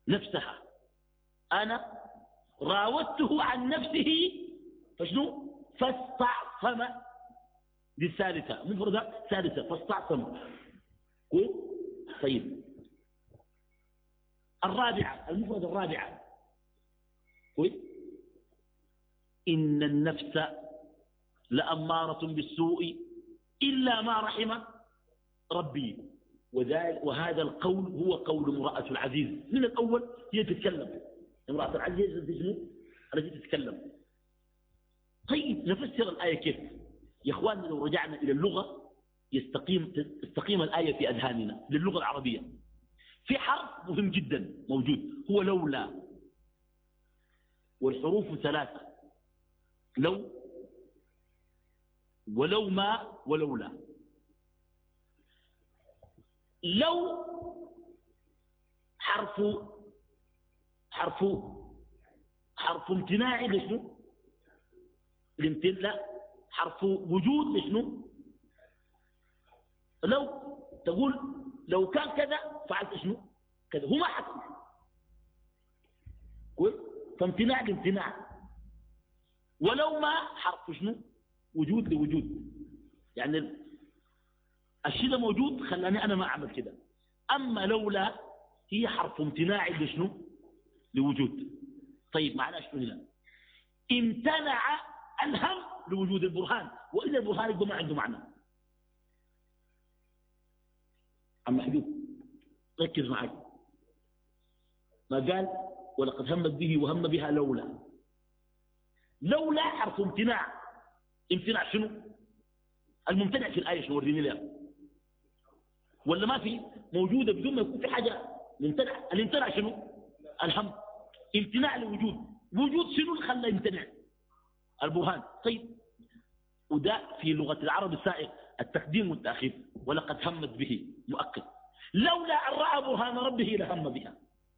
نفسها. أنا راودته عن نفسه فشنو؟ فاستعصم. دي الثالثة مفردة ثالثة فاستعصم. كويس. طيب الرابعة المفردة الرابعة كويس. إن النفس لأمارة بالسوء إلا ما رحم ربي. وهذا القول هو قول امرأة العزيز. من الأول هي تتكلم امرأة العزيز التي تتكلم. طيب نفسر الآية كيف يا أخواننا؟ لو رجعنا إلى اللغة تستقيم الآية في أذهاننا للغة العربية. في حرف مهم جدا موجود هو لولا، والحروف ثلاثة: لو ولو ما ولولا. لو حرف امتناع لشنو؟ لا، حرف وجود لشنو؟ لو تقول لو كان كذا فعلت شنو؟ كذا. هو ما حصل. كويس. فامتناع لامتناع. ولو ما حرف شنو؟ وجود لوجود. يعني الشيء ده موجود خلاني أنا ما أعمل كده. أما لولا هي حرف امتناع لشنو؟ لوجود. طيب معناه شنو هنا؟ امتنع الهم لوجود البرهان، وإذا البرهان يبقى ما عنده معنى. عم حبيب ركز معي. ما قال ولقد همت به وهم بها لولا. لولا حرف امتناع. امتناع شنو؟ الممتنع في الآية شنو؟ وريني لها. ولا ما في موجودة بدون ما يكون في حاجة ممتنع. الامتناع شنو؟ الهم. امتناع لوجود. وجود شنو اللي خلى يمتنع؟ البرهان. طيب وده في لغة العرب السائغ التقديم والتأخير. ولقد همت به مؤكد. لولا أن رأى برهان ربه لهم بها.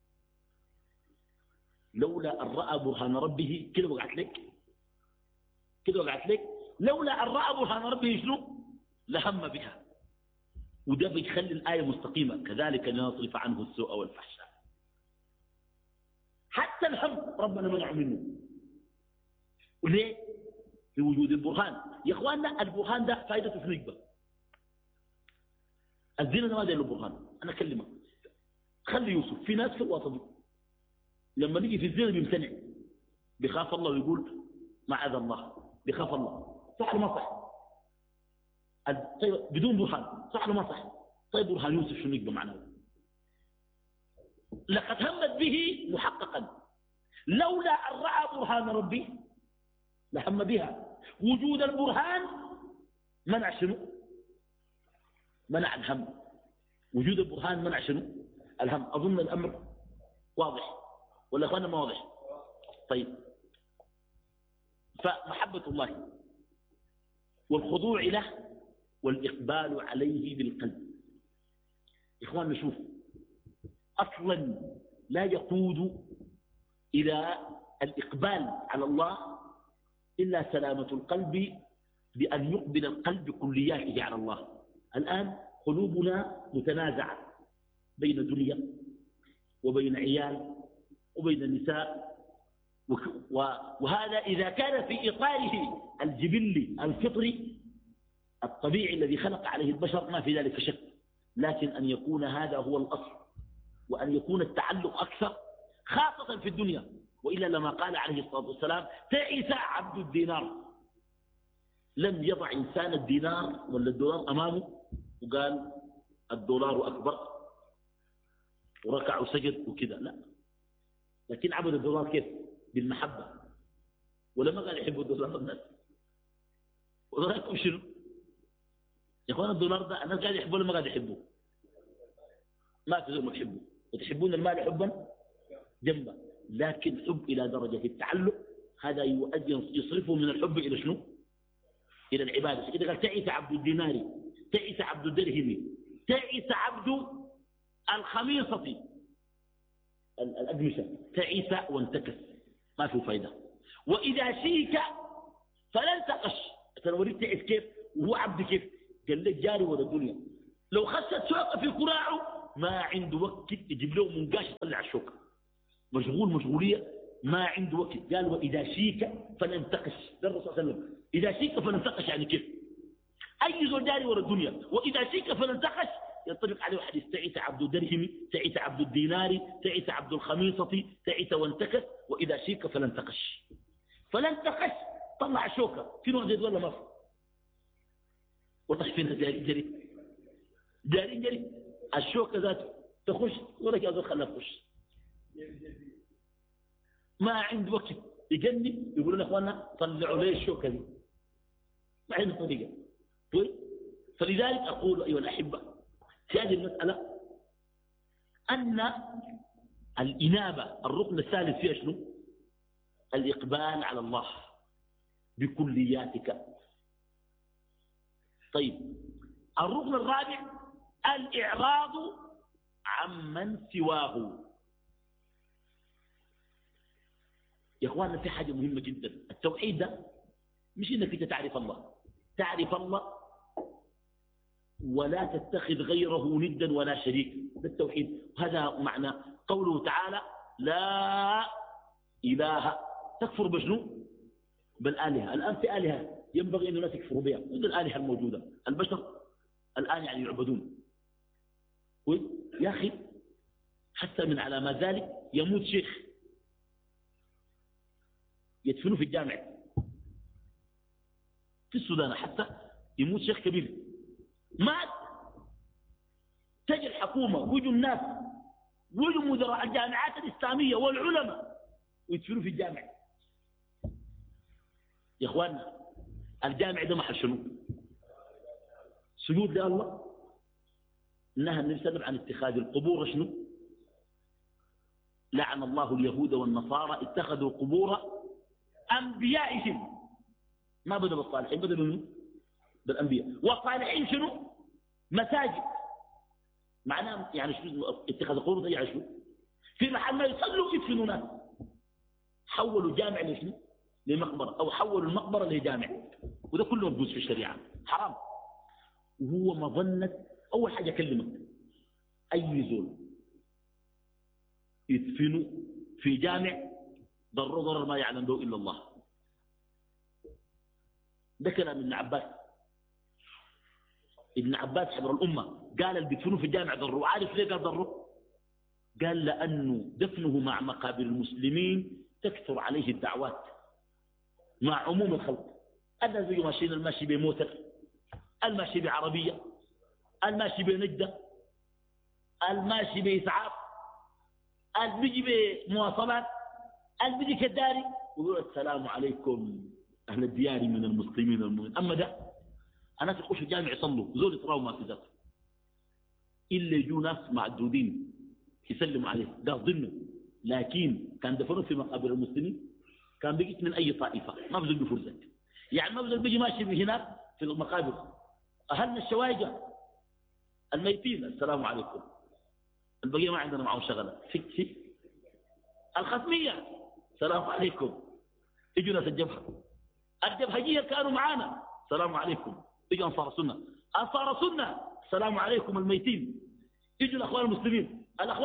لولا أن رأى برهان ربه كده وقعت لك كده وقعت لك. لولا أن رأى برهان ربه شنو؟ لهم بها. وده بيخلي الآية مستقيمة. كذلك لنصرف عنه السوء والفحشاء. حتى الهم ربنا منع منه. وليه؟ لوجود البرهان. يا اخواننا البرهان ده فائدته شنو يبقى؟ الزنا ده ما ده له برهان. انا اكلمك خلي يوسف. في ناس في الوسط لما نيجي في الزنا بيمتنع، بيخاف الله ويقول معاذ الله، بيخاف الله. صح ولا ما صح؟ طيب بدون برهان صح ولا ما صح؟ طيب برهان يوسف شنو يبقى معناه؟ لقد همت به محققا. لولا ان راى برهان ربي لهم بها. وجود البرهان منع شنو؟ منع الهم. وجود البرهان منع شنو؟ الهم. أظن الأمر واضح ولا أخوانا ما واضح؟ طيب فمحبة الله والخضوع له والإقبال عليه بالقلب. إخواننا نشوف أصلا لا يقود إلى الإقبال على الله إلا سلامة القلب، بأن يقبل القلب كلياته على الله. الآن قلوبنا متنازعة بين دنيا وبين عيال وبين النساء، وهذا إذا كان في إطاره الجبلي الفطري الطبيعي الذي خلق عليه البشر ما في ذلك شك. لكن أن يكون هذا هو الأصل، وأن يكون التعلق أكثر خاصة في الدنيا. وإلا لما قال عليه الصلاة والسلام تعس عبد الدينار. لم يضع إنسان الدينار ولا الدولار أمامه وقال الدولار أكبر وركع وسجد وكذا، لا. لكن عبد الدولار كيف؟ بالمحبة. ولما قال يحب الدولار الناس. وذلك شنو يا اخوان؟ الدولار ده الناس قاعد يحبوه ولا ما قاعد يحبوه؟ ما تزوم تحبوه. وتحبون المال حبا جنبا. لكن حب إلى درجة التعلق هذا يؤدي يصرفه من الحب إلى شنو؟ إلى العبادة. إذا قال تعيس عبد الدينار، تعيس عبد الدرهم، تعيس عبد الخميصة الأقمشة، تعيس وانتكس، ما في فايدة. وإذا شيك فلن تقش. تنوريد تعيس كيف وهو عبد كيف؟ قال لك جاري ولا الدنيا. لو خست شوكة في كراعه ما عنده وقت يجيب له منقاش يطلع الشوكة. مشغول مشغولية ما عنده وقت. قال وإذا شيك فلنتقش، ده الرسول صلى الله عليه وسلم. إذا شيك فلنتقش يعني كيف؟ أي زول جاري ورا الدنيا، وإذا شيك فلنتقش ينطبق عليه حديث تعيس عبد الدرهم، تعيس عبد الدينار، تعيس عبد الخميصة، تعيس وانتكس، وإذا شيك فلنتقش. فلنتقش طلع شوكة في نوع زيت ولا ما في؟ والله فينا جاري الشوكة ذاته تخش ولك يا زول خلها تخش. ما عنده وقت يجنب، يقولون اخواننا طلعوا لي الشوكة دي، ما عنده طريقة. فلذلك أقول أيها الأحبة في هذه المسألة أن الإنابة الركن الثالث فيها شنو؟ الإقبال على الله بكلياتك. طيب الركن الرابع الإعراض عمن سواه. يا إخواننا في حاجة مهمة جدا، التوحيد ده مش إنك أنت تعرف الله، تعرف الله ولا تتخذ غيره ندا ولا شريك، ده التوحيد. هذا معنى قوله تعالى لا إله. تكفر بشنو؟ بالآلهة. الآن في آلهة ينبغي أن الناس يكفروا بها، مثل الآلهة الموجودة. البشر الآن يعني يعبدون. يا أخي حتى من علامات ذلك يموت شيخ يدفنوا في الجامع في السودان، حتى يموت شيخ كبير مات، تجي الحكومة ويجوا الناس ويجوا مدراء الجامعات الإسلامية والعلماء ويدفنوا في الجامع. يا إخواننا الجامع ده محل شنو؟ سجود لله. نهى النبي صلى الله عليه وسلم عن اتخاذ القبور شنو؟ لعن الله اليهود والنصارى اتخذوا قبور أنبيائهم. ما بدأ بالصالحين، بدأ منه بالأنبياء. والصالحين شنو؟ مساجد. معناه يعني شنو اتخاذ القبور؟ يعني شنو؟ في محل ما يصلوا يدفنوا ناس. حولوا جامع لشنو؟ لمقبرة، أو حولوا المقبرة لجامع، وده كله مجوز في الشريعة، حرام. وهو مظنة أول حاجة أكلمك أي زول يدفنوا في جامع ضرر ما يعلم به إلا الله. ده كلام ابن عباس. ابن عباس حبر الأمة قال اللي بيدفنوا في الجامع ضروا. عارف ليه قال ضروا؟ قال لأنه دفنه مع مقابر المسلمين تكثر عليه الدعوات مع عموم الخلق. الناس بيجوا ماشيين، الماشي بموتر، الماشي بعربية، الماشي بنجدة، الماشي بإسعاف، البيجي بمواصلات، البيجي كداري، ويقول السلام عليكم أهل الديار من المسلمين والمؤمنين. أما ده الناس يخشوا الجامع يصلوا، زول يطراوا ما في ذاته، إلا يجوا ناس معدودين يسلموا عليه قاصدينه. لكن كان دفنوا في مقابر المسلمين كان بيجي من أي طائفة، ما بزول بفرزة. يعني ما بزول بيجي ماشي من هناك في المقابر، أهلنا الشوايجة الميتين السلام عليكم، البقية ما عندنا معهم شغلة. في الختمية السلام عليكم، يجوا ناس الجبهجية كانوا معانا السلام عليكم، يجوا أنصار السنة السلام عليكم الميتين، يجوا الأخوان المسلمين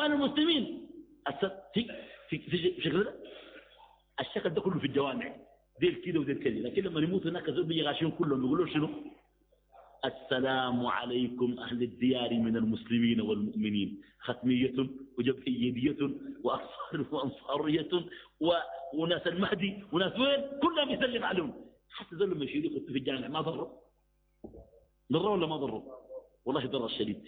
في شكل ده. الشكل ده كله في الجوامع ديل كده وديل كده. لكن لما يموت هناك زول بيجي غاشين كلهم يقولوا شنو؟ السلام عليكم أهل الديار من المسلمين والمؤمنين، ختمية وجبهية وأنصارية وناس المهدي وناس وين كلهم يسلم عليهم. حتى ذول لما يشيلوا في الجامع ما ضروا ولا ما ضروا؟ والله ضر الشديد.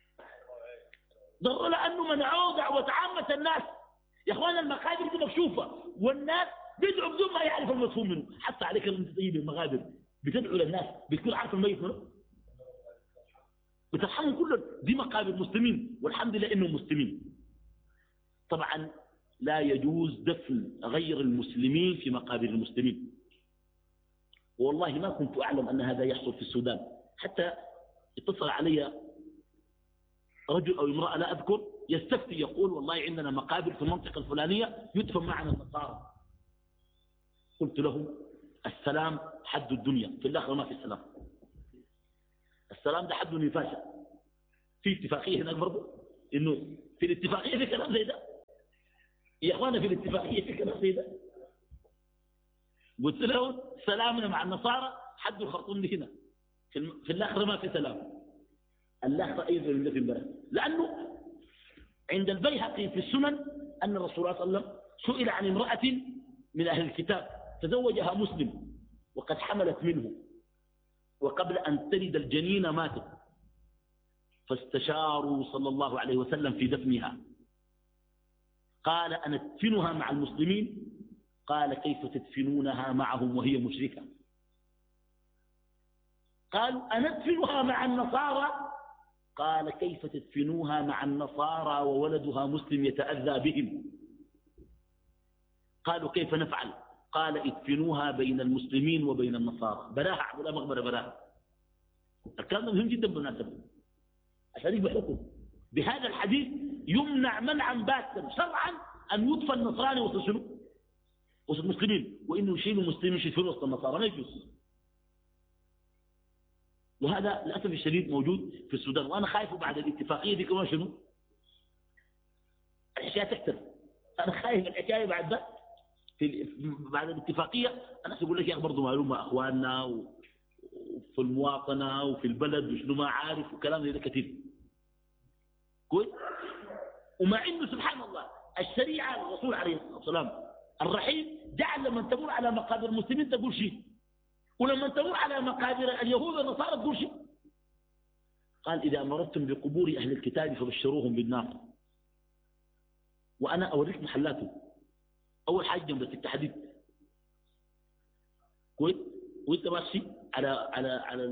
ضروا لأنه منعوا دعوة عامة الناس. يا أخوان المقابر دي مكشوفة والناس بيدعوا بدون ما يعرف المفهوم منه. حتى عليك لما تطيب المقابر بتدعو للناس بتكون عارف الميت منه، بترحمهم كلهم. دي مقابر مسلمين والحمد لله إنهم مسلمين. طبعا لا يجوز دفن غير المسلمين في مقابر المسلمين. والله ما كنت أعلم أن هذا يحصل في السودان. حتى اتصل علي رجل أو امرأة لا أذكر يستفتي يقول والله عندنا مقابر في المنطقة الفلانية يدفن معنا النصارى. قلت له السلام حد الدنيا، في الآخر ما في السلام. السلام ده حد النفاشة. في اتفاقية هناك برضه إنه في الاتفاقية في كلام زي ده. يا اخوانا في الاتفاقية في كلام زي ده. قلت له سلامنا مع النصارى حدوا الخرطوم دي هنا في الآخرة ما في سلام. الآخرة أيضا من في البلد، لأنه عند البيهقي في السنن أن الرسول صلى الله عليه وسلم سئل عن امرأة من أهل الكتاب تزوجها مسلم وقد حملت منه وقبل أن تلد الجنين ماتت، فاستشاروا صلى الله عليه وسلم في دفنها. قال أندفنها مع المسلمين؟ قال كيف تدفنونها معهم وهي مشركة؟ قالوا أندفنها مع النصارى؟ قال كيف تدفنوها مع النصارى وولدها مسلم يتأذى بهم؟ قالوا كيف نفعل؟ قال ادفنوها بين المسلمين وبين النصارى. براها ولا مغبرة براها. الكلام مهم جدا بالمناسبة عشان يبقى حكم بهذا الحديث. يمنع منعا باتا شرعا أن يدفن النصراني وسط شنو؟ وسط المسلمين، وإنه يشيلوا المسلمين يشيلوا وسط النصارى ما يجوز. وهذا للأسف الشديد موجود في السودان، وأنا خايف بعد الاتفاقية دي كمان شنو؟ الحكاية تكتر. أنا خايف الحكاية بعد ده بعد الاتفاقية أنا سأقول لك يا أخي برضو معلومة أخواننا وفي المواطنة وفي البلد وشنو ما عارف وكلام زي ده كثير كويس. ومع إنه سبحان الله الشريعة الرسول عليه الصلاة والسلام الرحيم جعل لما تمر على مقابر المسلمين تقول شيء، ولما تمر على مقابر اليهود والنصارى تقول شيء. قال إذا مررتم بقبور أهل الكتاب فبشروهم بالنار. وأنا أوريك محلاته. أول حاجة جنب التحديد كويس، وانت ماشي على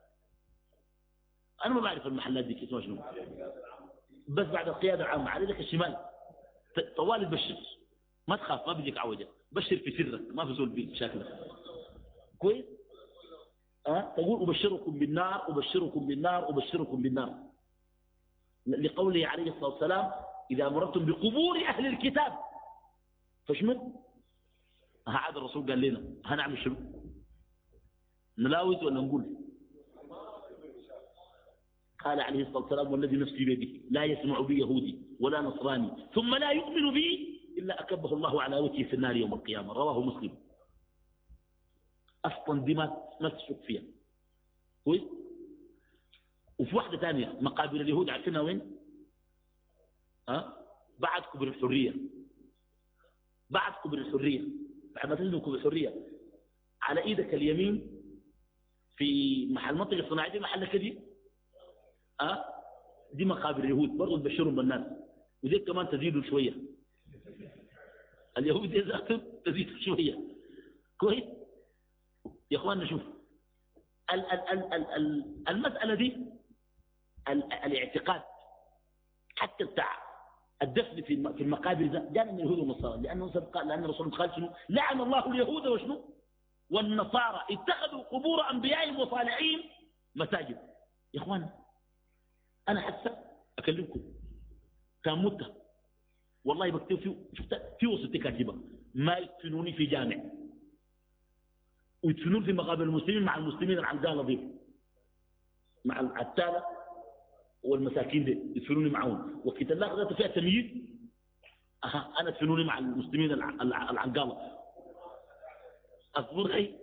أنا ما بعرف المحلات دي اسمها شنو، بس بعد القيادة العامة على ذلك الشمال طوال تبشر، ما تخاف ما بيجيك عوجة، بشر في سرك ما في زول بيك شاكلك كويس. تقول أبشركم بالنار أبشركم بالنار أبشركم بالنار، لقوله عليه الصلاة والسلام إذا مررتم بقبور أهل الكتاب فشنو؟ هذا الرسول قال لنا هنعمل شنو؟ نلاوز ولا نقول؟ قال عليه الصلاة والسلام والذي نفسي بيده لا يسمع بي يهودي ولا نصراني ثم لا يؤمن بي إلا أكبه الله على وجهه في النار يوم القيامة. رواه مسلم. أصلا دي ما تشك فيها كويس. وفي واحدة ثانية مقابر اليهود عارفينها وين؟ بعد كبر الحرية. بعد كبر الحرية بعد ما تنزل كبر الحرية على إيدك اليمين في محل منطقة الصناعية دي محلك دي دي مقابر اليهود برضو تبشرهم بالناس، وزي كمان تزيدوا شوية اليهود ذاتهم تزيدوا شوية كويس. يا اخواننا شوف المسألة دي الاعتقاد حتى بتاع الدفن في المقابر ده جاء من اليهود والنصارى، لأن الرسول قال شنو؟ لعن الله اليهود وشنو؟ والنصارى اتخذوا قبور أنبيائهم وصالحين مساجد. يا اخوان أنا حتى أكلمكم كان متة والله بكتب في وسط كاتبة ما يدفنوني في جامع ويدفنون في مقابر المسلمين مع المسلمين العنقالة دي مع العتالة والمساكين دي يدفنوني معهم، وقت الله ذات فيها تمييز أنا ادفنوني مع المسلمين العنقالة أصبر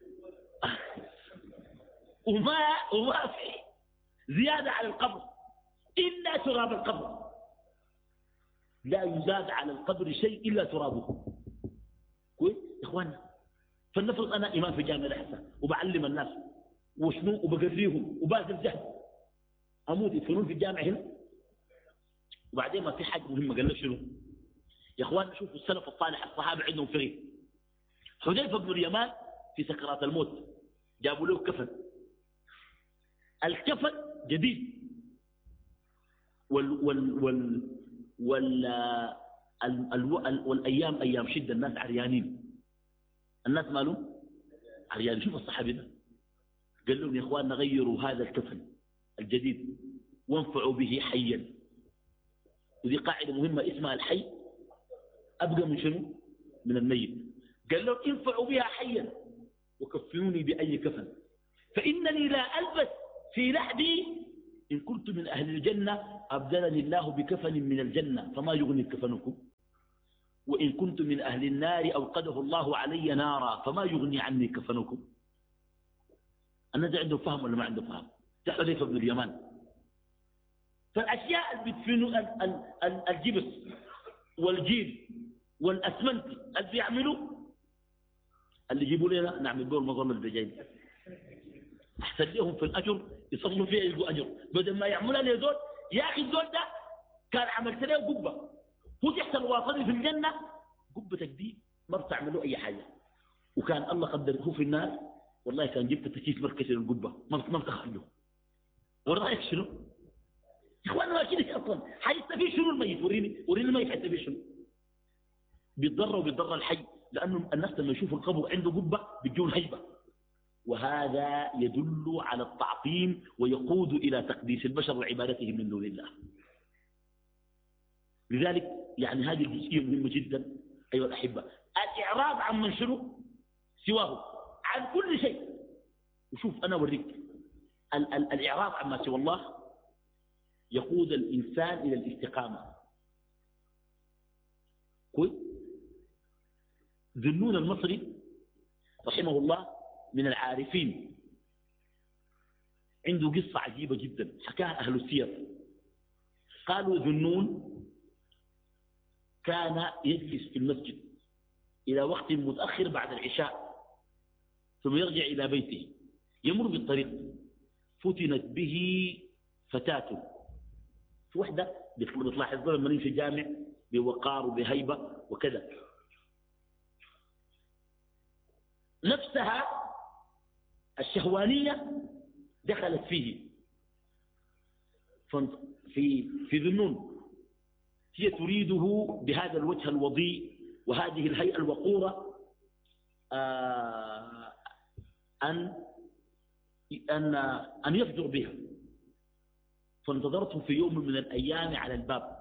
وما في زيادة على القبر إلا تراب القبر، لا يزاد على القبر شيء إلا ترابه كويس يا إخوانا. فلنفرض أنا إمام في جامعة الأحسن وبعلم الناس وشنو وبقريهم وباذل جهد، أموت يدفنون في الجامعة هنا وبعدين ما في حاجة مهمة. قال له شنو يا إخوان؟ شوفوا السلف الصالح الصحابة عندهم فقه. حذيفة بن اليمان في سكرات الموت جابوا له كفن، الكفن جديد والأيام أيام شدة الناس عريانين، الناس مالهم عريانين. شوف الصحابي ده قال لهم يا إخواننا غيروا هذا الكفن الجديد وانفعوا به حيا، ودي قاعدة مهمة اسمها الحي أبقى من شنو؟ من الميت. قال لهم انفعوا بها حيا وكفنوني بأي كفن فإنني لا ألبس في لحدي إن كنت من أهل الجنة أبدلني الله بكفن من الجنة فما يغني كفنكم. وإن كنت من أهل النار أوقده الله علي نارا فما يغني عني كفنكم. الناس عنده فهم ولا ما عنده فهم؟ تعرف ابن اليمان. فالأشياء اللي بتفينوا الجبس والجيل والأسمنت اللي بيعملوا اللي يجيبوا لنا نعمل بهم المظلة الدجاجين أحسن لهم في الأجر يصلوا فيها يلقوا أجر بدل ما يعملها لي زول. يا أخي الزول ده كان عملت له قبة هو تحت الواصل في الجنة قبتك دي ما بتعملوا أي حاجة وكان الله قدره في النار والله كان جبت تكيس مركز القبة ما بتخرجه. ورأيك شنو؟ إخواننا ما كده أصلا حيستفيد شنو الميت؟ وريني الميت حيستفيد شنو؟ بيتضر وبيتضر الحي لأنه الناس لما يشوفوا القبر عنده قبة بيجون هيبة. وهذا يدل على التعظيم ويقود إلى تقديس البشر وعبادتهم من دون الله. لذلك يعني هذه الجزئية مهمة جدا أيها الأحبة. الإعراض عن من شنو سواه عن كل شيء. وشوف أنا أوريك الإعراض عما سوى الله يقود الإنسان إلى الاستقامة. كويس. ذنون المصري رحمه الله من العارفين عنده قصة عجيبة جدا حكاها أهل السير. قالوا ذنون كان يجلس في المسجد إلى وقت متأخر بعد العشاء ثم يرجع إلى بيته يمر بالطريق فتنت به فتاة. في وحدة بتلاحظ لما يمشي جامع بوقار وبهيبة وكذا نفسها الشهوانية دخلت فيه في ذنون. هي تريده بهذا الوجه الوضيء وهذه الهيئة الوقورة أن يفجر بها. فانتظرته في يوم من الأيام على الباب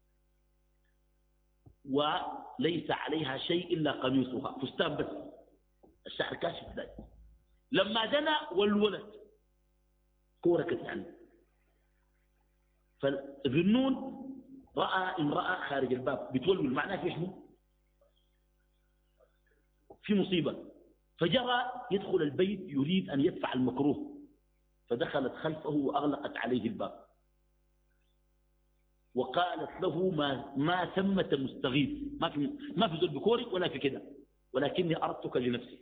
وليس عليها شيء إلا قميصها فستان بس الشعر كاشف ذلك. لما دنا والولد كوركت عنه. فذنون رأى امرأة خارج الباب بتولول معناه في شنو؟ في مصيبة. فجرى يدخل البيت يريد أن يدفع المكروه فدخلت خلفه وأغلقت عليه الباب وقالت له ما ثمة مستغيث ما في ذل بكورك ولا في كده ولكني أردتك لنفسي.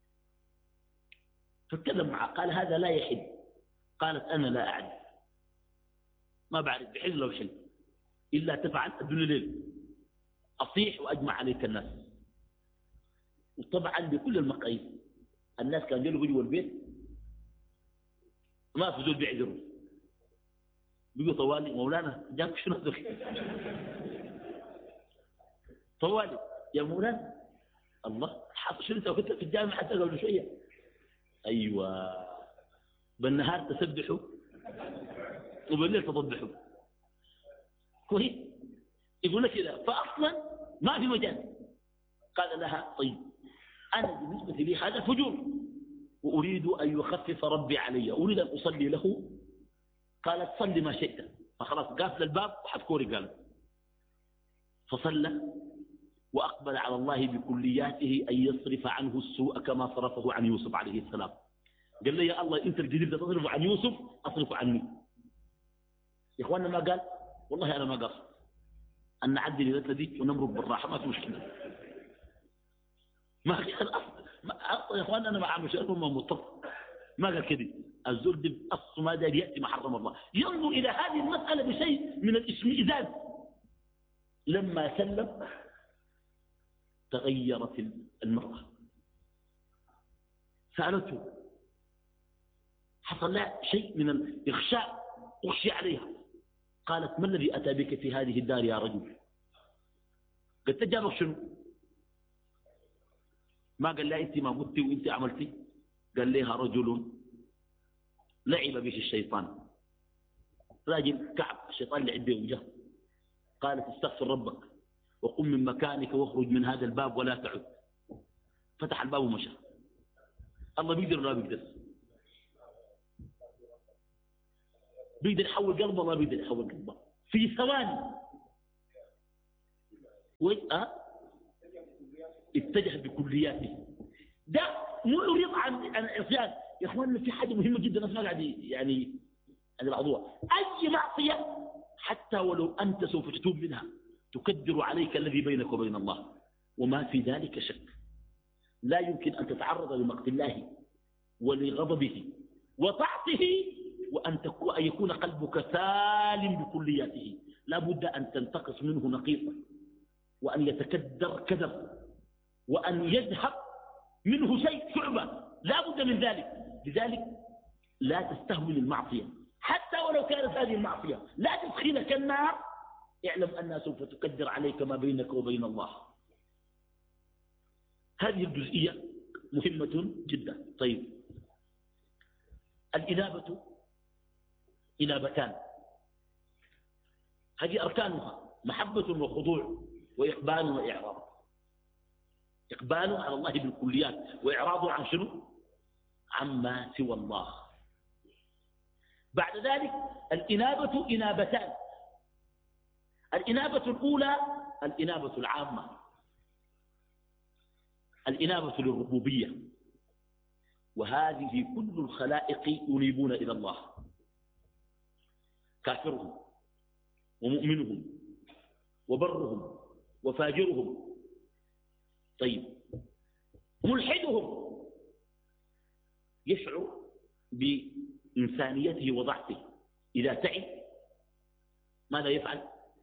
فاتكلم معه قال هذا لا يحل. قالت أنا لا أعرف ما بعرف بحل ولا بحل إلا تفعل الدنيا ليل أصيح وأجمع عليك الناس. وطبعا بكل المقاييس الناس كانوا جلوا جوا البيت ما في ذول بيعذروا بيقوا طوالي مولانا جاك شنو ذوك طوالي يا مولانا الله حاط شنو انت وكنت في الجامعة حتى قبل شوية. أيوة بالنهار تسبحوا وبالليل تضبحوا كويس. يقول لك كذا فأصلا ما في مجال. قال لها طيب أنا بالنسبة لي هذا فجور وأريد أن يخفف ربي علي أريد أن أصلي له. قالت صلي ما شئت. فخلاص قافل الباب وحفكوري قال فصلى وأقبل على الله بكلياته أن يصرف عنه السوء كما صرفه عن يوسف عليه السلام. قال لي يا الله أنت الجديد تصرف عن يوسف أصرف عني. يا إخواننا ما قال والله أنا ما قصد أن نعدي لذات دي ونمرق بالراحة ما في مشكلة. ما قال أصلا يا إخواننا أنا مع مشاهد ما مضطر ما قال كده. الزول دي أصلا ما دار يأتي ما حرم الله. ينظر إلى هذه المسألة بشيء من الاشمئزاز. لما سلم تغيرت المرأة سألته حصل لها شيء من الإغشاء أغشي عليها. قالت ما الذي أتى بك في هذه الدار يا رجل؟ قلت جابك شنو؟ ما قال لا أنت ما قلتي وأنت عملتي. قال لها رجل لعب به الشيطان. راجل كعب الشيطان لعب به وجهه. قالت استغفر ربك وقم من مكانك واخرج من هذا الباب ولا تعد. فتح الباب ومشى. الله بيقدر ولا بيقدر؟ بيقدر يحول قلبه ولا بيقدر يحول قلبه في ثواني. اتجه بكلياته. ده مو يريد عن العصيان. يا اخواننا في حاجه مهمه جدا الناس ما قاعد يعني الموضوع اي معصيه حتى ولو انت سوف تتوب منها تكدر عليك الذي بينك وبين الله، وما في ذلك شك. لا يمكن ان تتعرض لمقت الله ولغضبه وطاعته وان يكون قلبك سالم بكلياته. لا بد ان تنتقص منه نقيصا، وان يتكدر كدر، وان يذهب منه شيء شعبة. لا بد من ذلك. لذلك لا تستهون المعصية حتى ولو كانت هذه المعصية لا تدخلك النار، اعلم أنها سوف تقدر عليك ما بينك وبين الله. هذه الجزئية مهمة جدا. طيب، الإنابة إنابتان، هذه أركانها محبة وخضوع وإقبال وإعراض. إقبال على الله بالكليات، وإعراضه عن شنو؟ عما سوى الله. بعد ذلك الإنابة إنابتان. الإنابة الأولى الإنابة العامة، الإنابة للربوبية، وهذه كل الخلائق ينيبون إلى الله، كافرهم ومؤمنهم وبرهم وفاجرهم. طيب، ملحدهم يشعر بإنسانيته وضعفه، إذا تعب ماذا يفعل؟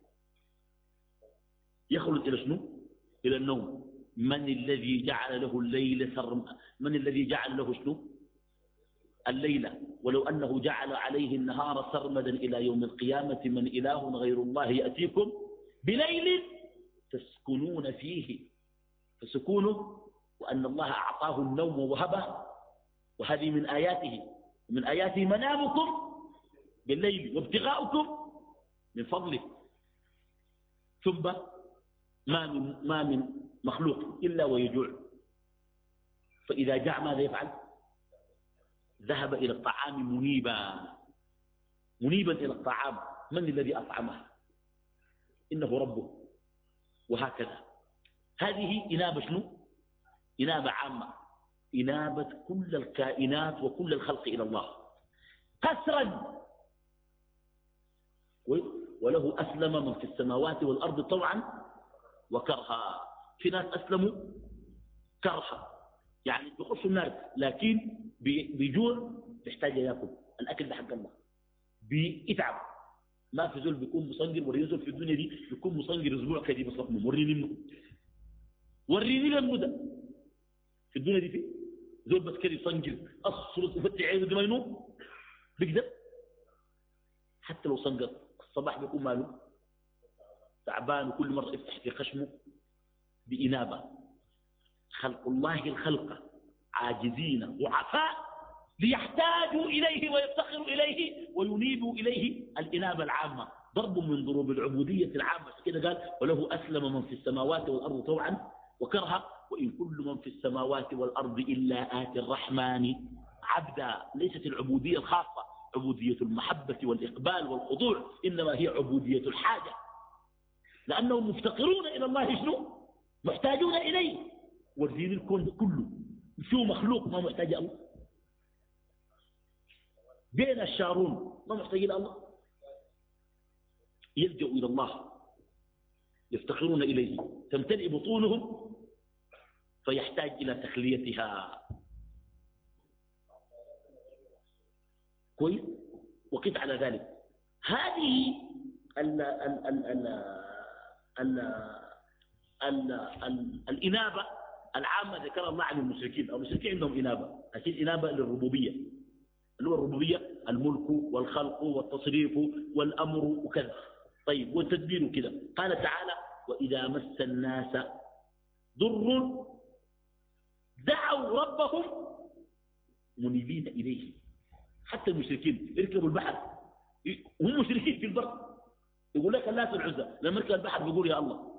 يخلد إلى شنو؟ إلى النوم. من الذي جعل له الليل سرمدا؟ من الذي جعل له شنو؟ الليلة، ولو أنه جعل عليه النهار سرمدا إلى يوم القيامة من إله غير الله يأتيكم بليل تسكنون فيه. فسكونه وأن الله أعطاه النوم ووهبه، وهذه من آياته. من آياته منامكم بالليل وابتغاؤكم من فضله. ثم ما من مخلوق إلا ويجوع، فإذا جاع ماذا يفعل؟ ذهب إلى الطعام منيبا إلى الطعام. من الذي أطعمه؟ إنه ربه. وهكذا هذه إنابة شنو؟ إنابة عامة، إنابة كل الكائنات وكل الخلق إلى الله قسرا. وله أسلم من في السماوات والأرض طوعا وكرها. في ناس أسلموا كرها، يعني بيخشوا النار لكن بيجوع، بيحتاج ياكل. الأكل ده حق الله، بيتعب. ما في زول بيكون مصنجر ورينزل في الدنيا دي بيكون مصنجر أسبوع كده بس لقمه. وريني لما ده في الدنيا دي في زول بس كده يصنجر أصرص وفتح عينه دي ما ينوم بيقدر. حتى لو صنجر الصباح بيكون ماله تعبان، وكل مرة يفتح في خشمه بإنابة. خلق الله الخلق عاجزين ضعفاء ليحتاجوا إليه ويفتقروا إليه وينيبوا إليه. الإنابة العامة ضرب من ضروب العبودية العامة. كده قال وله أسلم من في السماوات والأرض طوعا وكرها وإن كل من في السماوات والأرض إلا آتي الرحمن عبدا. ليست العبودية الخاصة عبودية المحبة والإقبال والخضوع، إنما هي عبودية الحاجة، لأنهم مفتقرون إلى الله شنو؟ محتاجون إليه. والدين الكون كله شو مخلوق ما محتاج الله؟ بين الشارون ما محتاج إلى الله، يلجأوا إلى الله، يفتقرون إليه، تمتلئ بطونهم فيحتاج إلى تخليتها. كويس؟ وقف على ذلك. هذه الإنابة العامة ذكر الله عن المشركين. المشركين عندهم إنابة، أكيد إنابة للربوبية، اللي هو الربوبية الملك والخلق والتصريف والأمر وكذا. طيب، والتدبير كذا. قال تعالى وإذا مس الناس ضر دعوا ربهم منيبين إليه. حتى المشركين يركبوا البحر وهم مشركين في البر، يقول لك اللات والعزى، لما يركب البحر بيقول يا الله.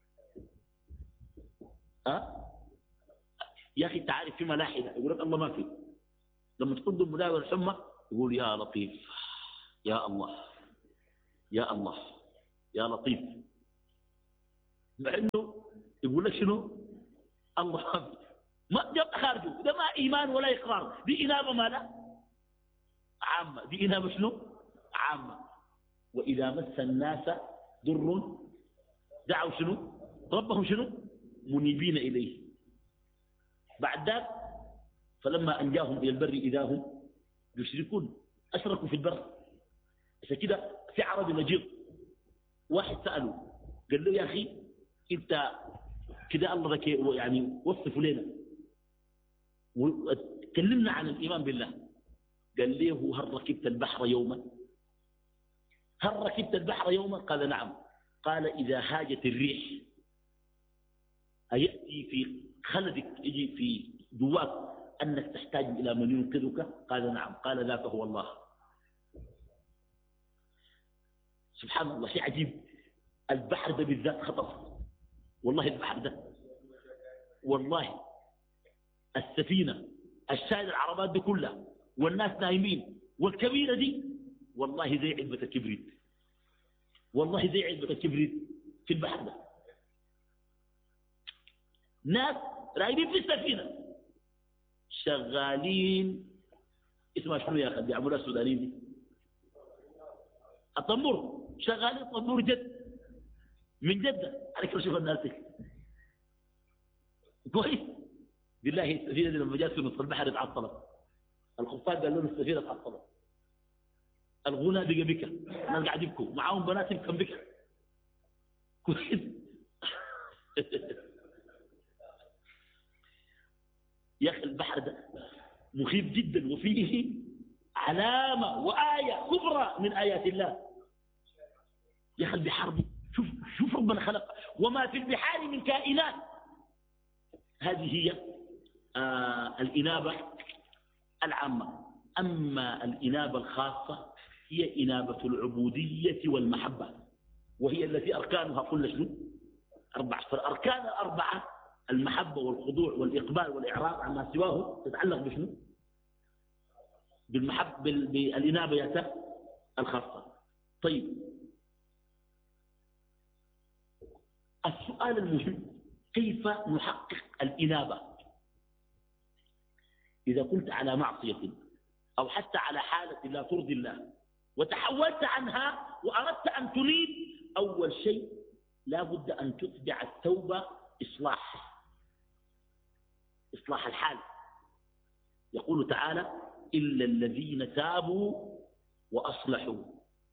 يا أخي أنت عارف في ملاحدة يقول لك الله ما في. لما تقول المداوي الحمى يقول يا لطيف يا الله يا الله يا لطيف، مع انه يقول لك شنو؟ الله ما جاب خارجه، ده ما إيمان ولا إقرار، دي إنابة ما لا عامة، دي إنابة شنو عامة. وإذا مس الناس ضر دعوا شنو ربهم شنو منيبين إليه. بعد ذلك فلما أنجاهم إلى البر إذا هم يشركون، أشركوا في البر. عشان كده في عربي نجيب واحد سأله قال له يا أخي أنت كده الله ذكي يعني وصف لنا وتكلمنا عن الإيمان بالله. قال له هل ركبت البحر يوما؟ هل ركبت البحر يوما؟ قال نعم. قال إذا هاجت الريح أيأتي في خلدك يجي في جواك أنك تحتاج إلى من ينقذك؟ قال نعم. قال ذاك هو الله. سبحان الله، شيء عجيب. البحر ده بالذات خطر والله. البحر ده والله السفينة الشايل العربات دي كلها والناس نايمين والكبيرة دي والله زي علبة الكبريت، والله زي علبة الكبريت في البحر ده. ناس رايدين في السفينة شغالين اسمها شنو يا أخي بيعملوها السودانيين دي؟ الطنبور، شغالين طنبور جد من جدة. عليك شوف الناس كويس. بالله السفينة دي لما جات في نص البحر اتعطلت، الخفاش قال لهم السفينة اتعطلت، الغنى بقى بكى، الناس قاعد يبكوا معاهم بنات يبكوا بكى كويس. يا أخي البحر ده مخيف جدا وفيه علامة وآية كبرى من آيات الله. يا أخي البحار دي شوف ربنا خلق وما في البحار من كائنات. هذه هي الإنابة العامة. أما الإنابة الخاصة هي إنابة العبودية والمحبة، وهي التي أركانها كل شنو 4. فالأركان الأربعة المحبة والخضوع والإقبال والإعراض عما سواه تتعلق بشنو بالإنابة الخاصة. طيب السؤال المهم كيف نحقق الإنابة؟ إذا كنت على معصية أو حتى على حالة لا ترضي الله وتحولت عنها وأردت أن تنيب، أول شيء لا بد أن تتبع التوبة إصلاح الحال. يقول تعالى إلا الذين تابوا وأصلحوا،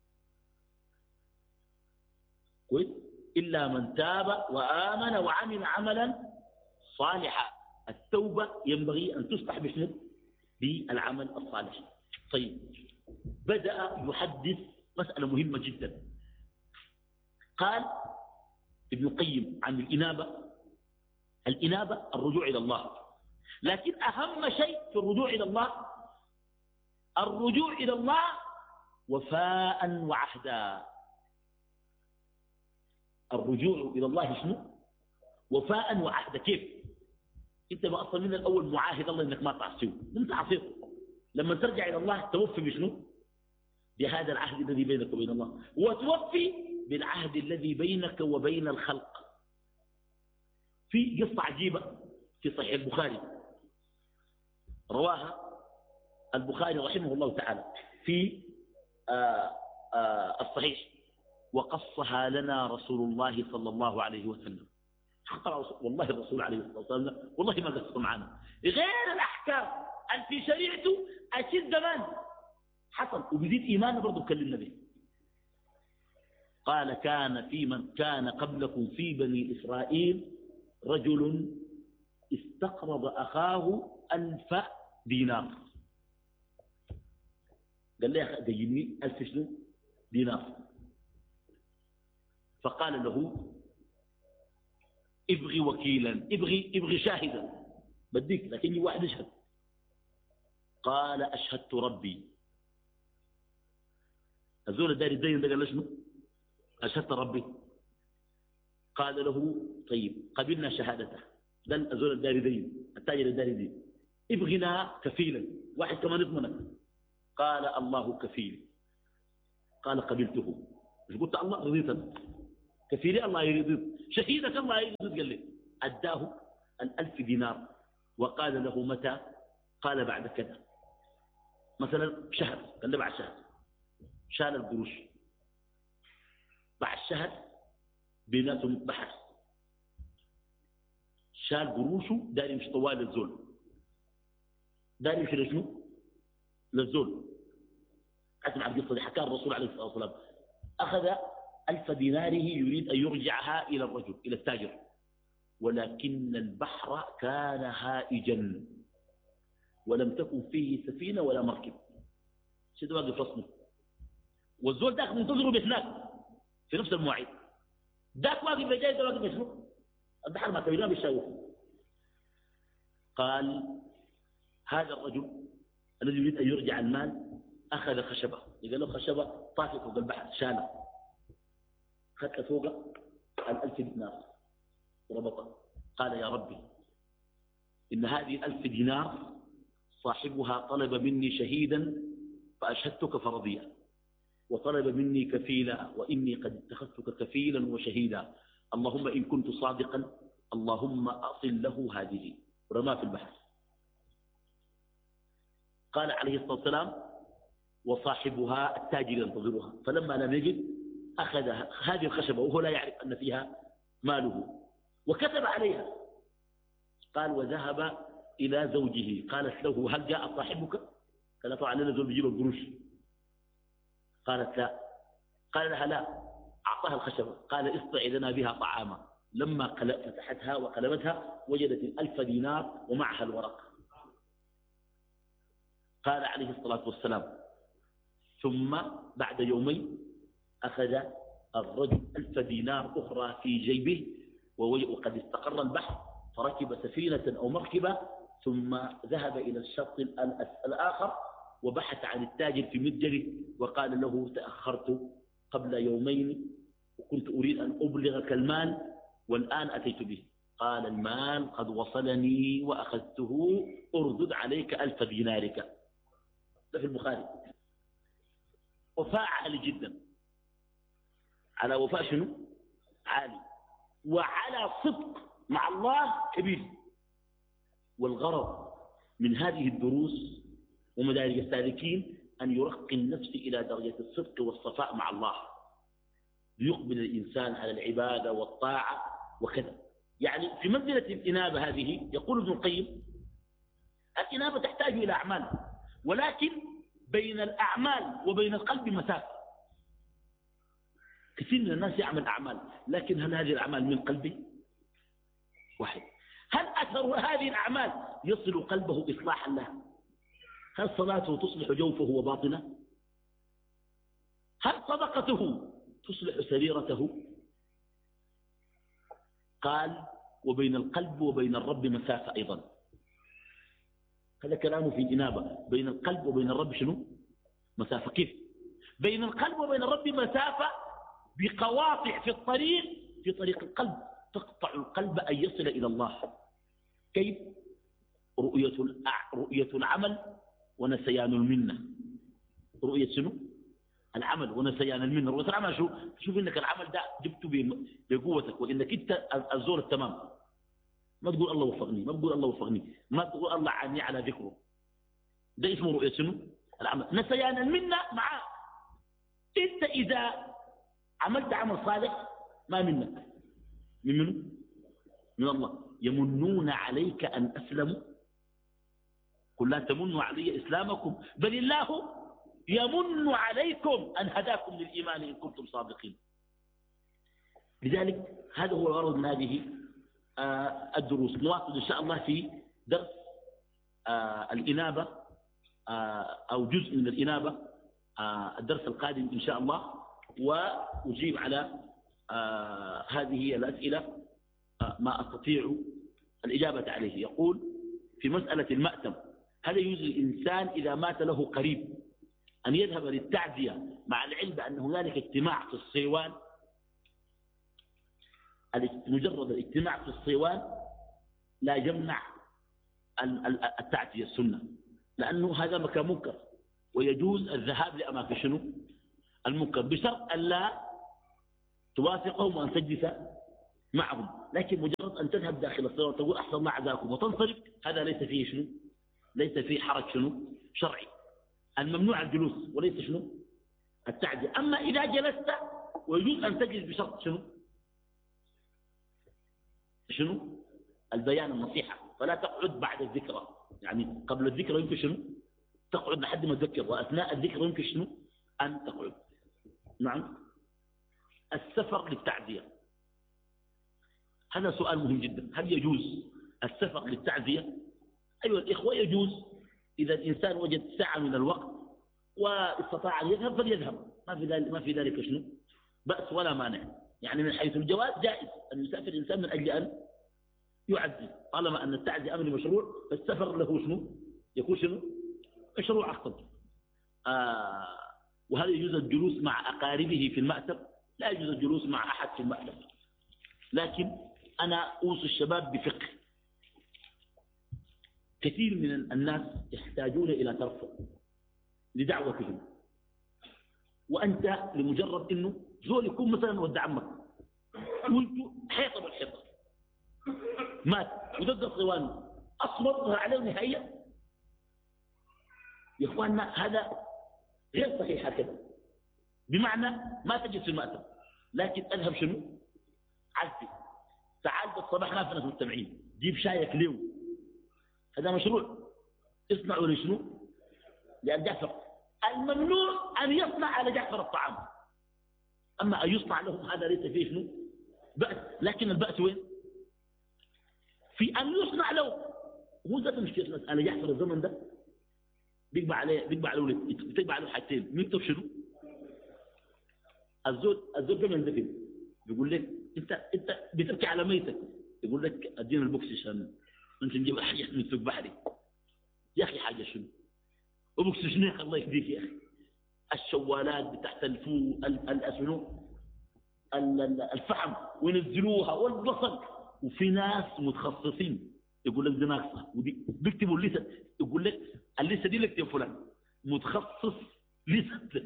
كويس، إلا من تاب وآمن وعمل عملا صالحا. التوبة ينبغي أن تصلح بشنو؟ بالعمل الصالح. طيب بدأ يحدث مسألة مهمة جدا. قال ابن القيم عن الإنابة الرجوع إلى الله، لكن أهم شيء في الرجوع إلى الله الرجوع إلى الله وفاء وعهدا. الرجوع إلى الله شنو؟ وفاء وعهدا. كيف؟ انت ما اصلا من الاول معاهد الله انك ما تعصيه، انت عصيته. لما ترجع الى الله توفي بشنو؟ بهذا العهد الذي بينك وبين الله، وتوفي بالعهد الذي بينك وبين الخلق. في قصة عجيبة في صحيح البخاري رواها البخاري رحمه الله تعالى في الصحيح، وقصها لنا رسول الله صلى الله عليه وسلم. والله الرسول عليه الصلاة والسلام والله ما قصوا معنا غير الأحكام اللي في شريعته أشد زمان حصل وبيزيد إيمانه برضو كلمنا به. قال كان في من كان قبلكم في بني إسرائيل رجل استقرض أخاه 1000 دينار. قال لي أخي ديني 1000 شنو دينار. فقال له ابغي وكيلا، ابغي شاهدا بديك، لكن واحد يشهد. قال أشهدت ربي. الزول الداري الدين ده قال له شنو؟ أشهدت ربي. قال له طيب قبلنا شهادته. ده الزول الداري دين، التاجر الداري دين. ابغنا كفيلا، واحد كمان يضمنك. قال الله كفيل. قال قبلته. مش قلت الله رضيت؟ كفيلي الله يريد، شهيدك الله يريد. قال لي أداه دينار وقال له متى؟ قال بعد كذا، مثلا شهر، قال له بعد شهر، شال القروش، بعد شهر بيناتهم بحث، شال قروشه داير يمشي طوال للزول، داير يمشي لشنو؟ للزول. اسمع القصه دي حكاها الرسول عليه الصلاه والسلام. اخذ 1000 ديناره يريد ان يرجعها الى الرجل، الى التاجر، ولكن البحر كان هائجا ولم تكن فيه سفينه ولا مركب، شد واقف رسمه، والزول ذاك منتظره بهناك في نفس المواعيد، ذاك واقف بجاي، ده واقف بشنو؟ البحر ما كبيرنا بالشاوف. قال هذا الرجل الذي يريد ان يرجع المال اخذ خشبه، قال له خشبه طافت فوق البحر، شالها، خدت فوق 1000 دينار وربطها. قال يا ربي إن هذه 1000 دينار صاحبها طلب مني شهيدا فأشهدتك فرضيا، وطلب مني كفيلا وإني قد اتخذتك كفيلا وشهيدا، اللهم إن كنت صادقا اللهم أصل له هذه، ورماه في البحر. قال عليه الصلاة والسلام وصاحبها التاجر ينتظرها، فلما لم يجد أخذ هذه الخشبة وهو لا يعرف أن فيها ماله وكتب عليها. قال وذهب إلى زوجه، قالت له هل جاء صاحبك؟ قال طبعا لنا زول بيجيب القروش. قالت لا. قال لها لا. أعطاها الخشبة، قال اصطع لنا بها طعاما. لما فتحتها وقلبتها وجدت 1000 دينار ومعها الورق. قال عليه الصلاة والسلام ثم بعد يومين أخذ الرجل 1000 دينار أخرى في جيبه وقد استقر البحث، فركب سفينة أو مركبة ثم ذهب إلى الشط الآخر وبحث عن التاجر في متجره وقال له تأخرت قبل يومين وكنت أريد أن أبلغك المال والآن أتيت به. قال المال قد وصلني وأخذته، أردد عليك 1000 دينارك. ده في البخاري. وفاء عالي جدا، على وفاء شنو؟ عالي، وعلى صدق مع الله كبير. والغرض من هذه الدروس ومدارج السالكين أن يرقي النفس إلى درجة الصدق والصفاء مع الله، ليقبل الإنسان على العبادة والطاعة وكذا. يعني في منزلة الإنابة هذه يقول ابن القيم الإنابة تحتاج إلى أعمال، ولكن بين الأعمال وبين القلب مسافة. كثير من الناس يعمل أعمال، لكن هل هذه الأعمال من قلبه؟ واحد. هل أثر هذه الأعمال يصل قلبه إصلاحا لها؟ هل صلاته تصلح جوفه وباطنه؟ هل صدقته تصلح سريرته؟ قال وبين القلب وبين الرب مسافة أيضا. هذا كلامه في الإنابة. بين القلب وبين الرب شنو؟ مسافة. كيف؟ بين القلب وبين الرب مسافة بقواطع في الطريق، في طريق القلب تقطع القلب أن يصل إلى الله. كيف؟ رؤية العمل ونسيان المنة. رؤية شنو؟ العمل ونسيان المنة. رؤية العمل شو؟ تشوف إنك العمل ده جبته بقوتك، وإنك أنت الزور التمام. ما تقول الله وفقني، ما تقول الله وفقني، ما تقول الله عني على ذكره. ده اسمه رؤية شنو؟ العمل. نسيان المنة معاه. أنت إذا عملت عمل صالح ما منك، من منه؟ من الله. يمنون عليك أن أسلموا، قل لا تمنوا علي إسلامكم بل الله يمن عليكم أن هداكم للإيمان إن كنتم صادقين. لذلك هذا هو الغرض من هذه الدروس. نواصل إن شاء الله في درس الإنابة أو جزء من الإنابة الدرس القادم إن شاء الله، وأجيب على هذه الأسئلة ما أستطيع الإجابة عليه. يقول في مسألة المأتم، هل يجوز الإنسان إذا مات له قريب أن يذهب للتعزية مع العلم بأن هنالك اجتماع في الصيوان؟ مجرد الاجتماع في الصيوان لا يمنع التعزية السنة، لأنه هذا مكان منكر، ويجوز الذهاب لأماكن شنو؟ المنكر، بشرط أن لا توافقهم وأن تجلس معهم، لكن مجرد أن تذهب داخل الصلاة وتقول أحسن الله عزاكم وتنصرف، هذا ليس فيه شنو؟ ليس فيه حرج شنو؟ شرعي. الممنوع الجلوس وليس شنو؟ التعدية. أما إذا جلست ويجوز أن تجلس بشرط شنو؟ شنو؟ البيان النصيحة، فلا تقعد بعد الذكرى، يعني قبل الذكرى يمكن شنو؟ تقعد لحد ما تذكر، وأثناء الذكرى يمكن شنو؟ أن تقعد. نعم. السفر للتعزية، هذا سؤال مهم جدا. هل يجوز السفر للتعزية؟ أيها الإخوة يجوز إذا الإنسان وجد ساعة من الوقت واستطاع أن يذهب فليذهب، ما في ذلك شنو؟ بأس ولا مانع. يعني من حيث الجواز جائز أن يسافر الإنسان من أجل أن يعزي، طالما أن التعزية أمر مشروع، فالسفر له شنو؟ يكون شنو؟ مشروع أصلا. وهذا يجوز الجلوس مع أقاربه في المأتب، لا يجوز الجلوس مع أحد في المأتب. لكن أنا أوصي الشباب بفقه. كثير من الناس يحتاجون إلى ترفع لدعوتهم، وأنت لمجرد أنه زول يكون مثلا ود عمك وانتوا حيطة بالحيطة مات ودق الصوان أصبرها عليه نهائيا، يا إخواننا هذا غير صحيح هكذا. بمعنى ما تجد في المأتب، لكن أذهب شنو؟ عزي، تعال بالصباح ناس ناس مجتمعين، جيب شايك ليو، هذا مشروع. اصنعوا لشنو؟ لأن جعفر الممنوع أن يصنع على جعفر الطعام، أما أن يصنع لهم هذا ليس فيه شنو؟ بأس. لكن البأس وين؟ في أن يصنع له. هو ذات مشكلة مسألة جعفر الزمن ده بيقبع عليه حاجتين، مكتب شنو؟ الزول ده من ذكي بيقول لك انت بتبكي على ميتك، يقول لك ادينا البوكس عشان نجيب حاجه من سوق بحري. يا اخي حاجه شنو؟ وبوكس شنو يا اخي؟ الله يهديك يا اخي. الشوالات بتاعت الفحم وينزلوها والبصل، وفي ناس متخصصين يقول لك دي ناقصه، ودي بيكتبوا الليسته، يقول لك الليسته دي لك يا فلان متخصص ليسته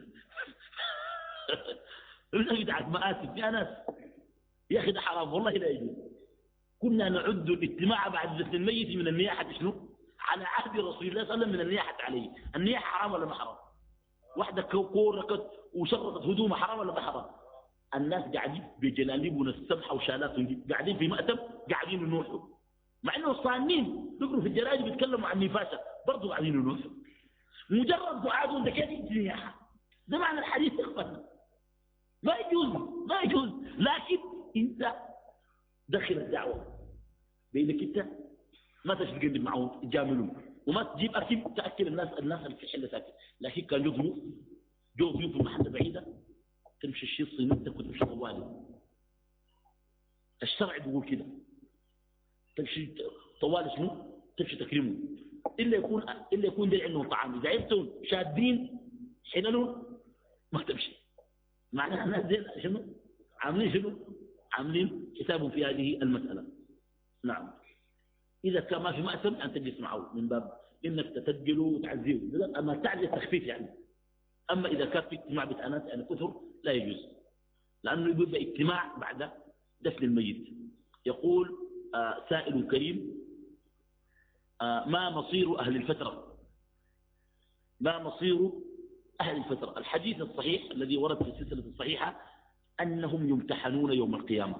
بتاعت مآسف يا ناس. يا أخي ده حرام والله لا يجوز. كنا نعد الاجتماع بعد دفن الميت من النياحة شنو؟ على عهد رسول الله صلى الله عليه وسلم من النياحة عليه. النياحة حرام ولا ما حرام؟ واحدة كوركت وشرطت هدومها حرام ولا ما حرام؟ الناس قاعدين بجلاليبنا السمحة وشالاتهم قاعدين في مأتم قاعدين ينوحوا، مع انه الصانين بيقروا في الجرايد بيتكلموا عن نفاسة برضو قاعدين ينوحوا. مجرد دعاء ده كده نياحة، ده معنى الحديث اخوتنا. ما يجوز. لكن انت دخل الدعوة بانك انت ما تقدم معهم تجاملهم، وما تجيب اكل تاكل الناس اللي في الحله ساكت. لكن كان جو ضيوف في محله بعيده، تمشي الشيء صينيتك وتمشي طوالي. الشرع بيقول كده، تمشي طوالي شنو؟ تمشي تكرمه، الا يكون دي عندهم طعام. اذا عرفتم شادين حللهم ما تمشي، معناها الناس دي شنو؟ عاملين حسابهم في هذه المسألة. نعم. إذا كان ما في مأثم أن تجلس معه من باب إنك تتجله وتعزيه، أما تعزيه تخفيف يعني. أما إذا كان في اجتماع بتأنات يعني كثر لا يجوز، لأنه يقول اجتماع بعد دفن الميت. يقول سائل كريم: ما مصير أهل الفترة؟ ما مصير أهل الفترة؟ الحديث الصحيح الذي ورد في السلسلة الصحيحة أنهم يمتحنون يوم القيامة.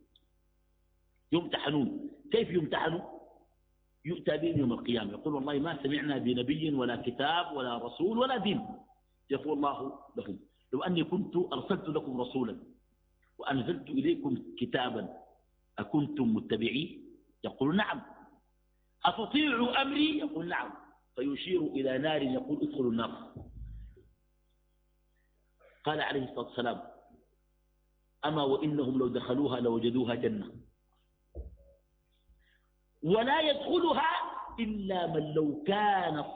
يمتحنون. كيف يمتحنوا؟ يؤتى بهم يوم القيامة يقول والله ما سمعنا بنبي ولا كتاب ولا رسول ولا دين. يقول الله لهم: لو أني كنت أرسلت لكم رسولا وأنزلت إليكم كتابا أكنتم متبعيه؟ يقول نعم. أتطيعوا أمري؟ يقول نعم. فيشير إلى نار يقول ادخلوا النار. قال عليه الصلاة والسلام: أما وإنهم لو دخلوها لوجدوها جنة، ولا يدخلها إلا من لو كان